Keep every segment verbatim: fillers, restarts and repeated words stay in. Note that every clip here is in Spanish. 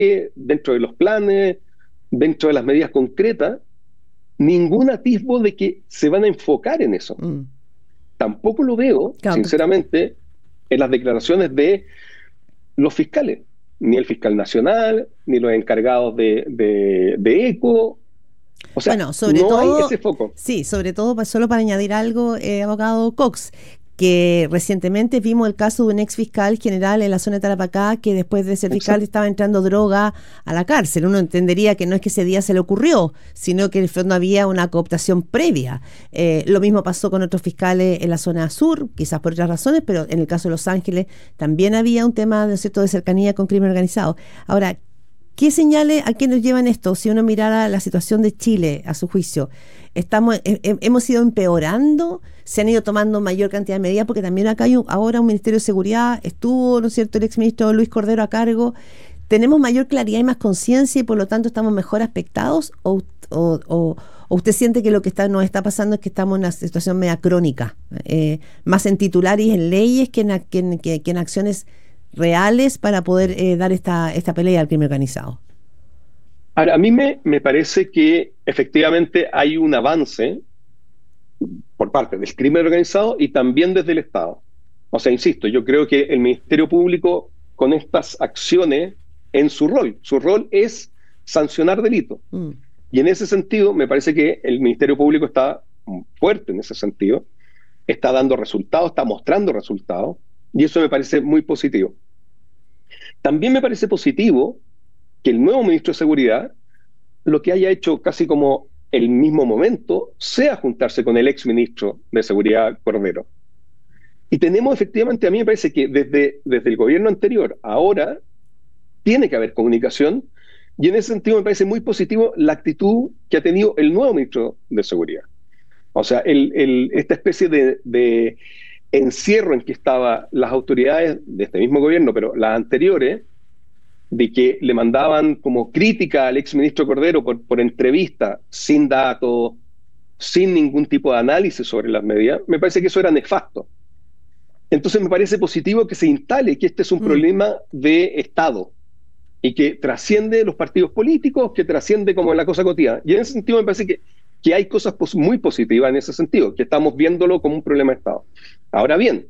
dentro de los planes, dentro de las medidas concretas, ningún atisbo de que se van a enfocar en eso. Mm. Tampoco lo veo, claro, sinceramente, en las declaraciones de los fiscales, ni el fiscal nacional, ni los encargados de, de, de ECO. O sea, bueno, sobre no todo, hay ese foco. Sí, sobre todo, solo para añadir algo, eh, abogado Cox, que recientemente vimos el caso de un ex fiscal general en la zona de Tarapacá que después de ser fiscal estaba entrando droga a la cárcel. Uno entendería que no es que ese día se le ocurrió, sino que en el fondo había una cooptación previa. Eh, lo mismo pasó con otros fiscales en la zona sur, quizás por otras razones, pero en el caso de Los Ángeles también había un tema, ¿no es cierto?, de cercanía con crimen organizado. Ahora, ¿qué señales a qué nos llevan esto? Si uno mirara la situación de Chile, a su juicio, estamos eh, hemos ido empeorando, se han ido tomando mayor cantidad de medidas, porque también acá hay un, ahora un Ministerio de Seguridad, estuvo, ¿no es cierto?, el exministro Luis Cordero a cargo. ¿Tenemos mayor claridad y más conciencia y por lo tanto estamos mejor aspectados? ¿O, o, o, o usted siente que lo que está, nos está pasando es que estamos en una situación media crónica, eh, más en titulares y en leyes que en, que en, que, que en acciones reales para poder eh, dar esta, esta pelea al crimen organizado? Ahora, a mí me, me parece que efectivamente hay un avance por parte del crimen organizado y también desde el Estado. O sea, insisto, yo creo que el Ministerio Público con estas acciones en su rol, su rol es sancionar delitos. Mm. Y en ese sentido, me parece que el Ministerio Público está fuerte en ese sentido, está dando resultados, está mostrando resultados, y eso me parece muy positivo. También me parece positivo que el nuevo ministro de Seguridad lo que haya hecho casi como el mismo momento sea juntarse con el ex ministro de Seguridad, Cordero. Y tenemos efectivamente, a mí me parece que desde, desde el gobierno anterior, ahora tiene que haber comunicación, y en ese sentido me parece muy positivo la actitud que ha tenido el nuevo ministro de Seguridad. O sea, el, el, esta especie de, de encierro en que estaban las autoridades de este mismo gobierno, pero las anteriores, de que le mandaban como crítica al exministro Cordero por, por entrevista, sin datos, sin ningún tipo de análisis sobre las medidas, me parece que eso era nefasto. Entonces me parece positivo que se instale que este es un mm. problema de Estado y que trasciende los partidos políticos, que trasciende como la cosa cotidiana. Y en ese sentido me parece que, que hay cosas pos- muy positivas en ese sentido, que estamos viéndolo como un problema de Estado. Ahora bien,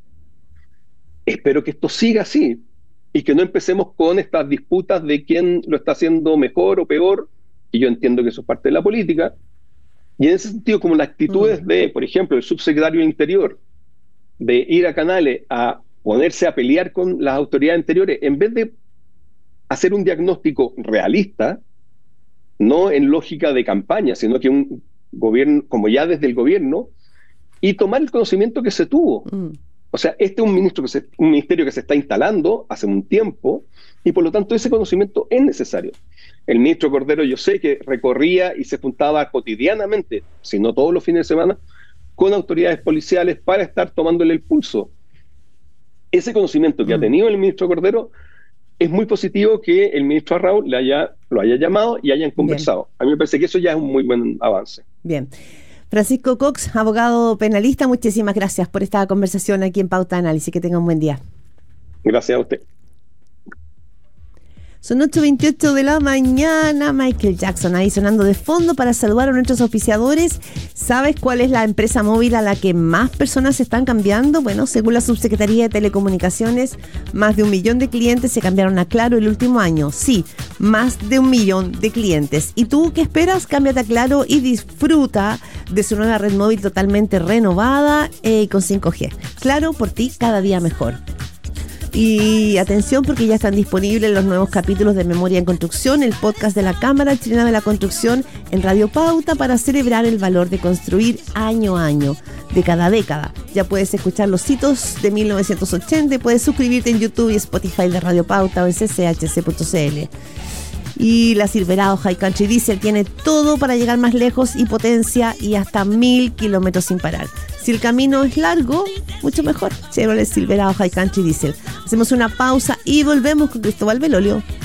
espero que esto siga así, y que no empecemos con estas disputas de quién lo está haciendo mejor o peor, y yo entiendo que eso es parte de la política, y en ese sentido, como las actitudes mm. de, por ejemplo, el subsecretario del Interior, de ir a Canales a ponerse a pelear con las autoridades anteriores, en vez de hacer un diagnóstico realista, no en lógica de campaña, sino que un gobierno, como ya desde el gobierno, y tomar el conocimiento que se tuvo. Mm. O sea, este es un, ministro que se, un ministerio que se está instalando hace un tiempo y por lo tanto ese conocimiento es necesario. El ministro Cordero yo sé que recorría y se juntaba cotidianamente, si no todos los fines de semana, con autoridades policiales para estar tomándole el pulso. Ese conocimiento que mm. ha tenido el ministro Cordero es muy positivo que el ministro Arrau le haya, lo haya llamado y hayan conversado. Bien. A mí me parece que eso ya es un muy buen avance. Bien. Francisco Cox, abogado penalista, muchísimas gracias por esta conversación aquí en Pauta Análisis. Que tenga un buen día. Gracias a usted. Son ocho veintiocho de la mañana, Michael Jackson ahí sonando de fondo para saludar a nuestros auspiciadores. ¿Sabes cuál es la empresa móvil a la que más personas se están cambiando? Bueno, según la Subsecretaría de Telecomunicaciones, más de un millón de clientes se cambiaron a Claro el último año. Sí, más de un millón de clientes. ¿Y tú qué esperas? Cámbiate a Claro y disfruta de su nueva red móvil totalmente renovada eh, con cinco G. Claro, por ti cada día mejor. Y atención porque ya están disponibles los nuevos capítulos de Memoria en Construcción, el podcast de la Cámara Chilena de la Construcción en Radio Pauta para celebrar el valor de construir año a año, de cada década. Ya puedes escuchar los hitos de mil novecientos ochenta y puedes suscribirte en YouTube y Spotify de Radio Pauta o en c c h c punto c l. Y la Silverado High Country Diesel tiene todo para llegar más lejos y potencia y hasta mil kilómetros sin parar. Si el camino es largo, mucho mejor. Chevrolet Silverado High Country Diesel. Hacemos una pausa y volvemos con Cristóbal Belolio.